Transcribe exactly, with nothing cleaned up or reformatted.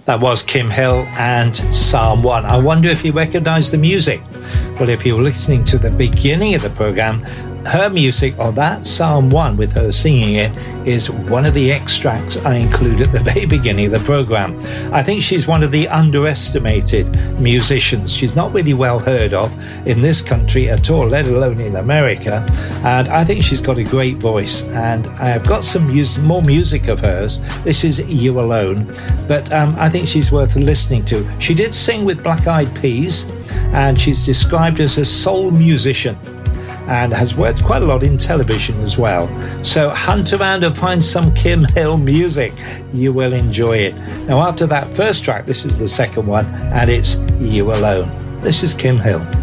That was Kim Hill and Psalm one. I wonder if you recognize the music. Well, if you were listening to the beginning of the program, her music, or that Psalm one with her singing it, is one of the extracts I include at the very beginning of the program. I think she's one of the underestimated musicians. She's not really well heard of in this country at all, let alone in America. And I think she's got a great voice. And I've got some mus- more music of hers. This is You Alone. But um, I think she's worth listening to. She did sing with Black Eyed Peas, and she's described as a soul musician, and has worked quite a lot in television as well. So hunt around and find some Kim Hill music. You will enjoy it. Now, after that first track, this is the second one, and it's You Alone. This is Kim Hill.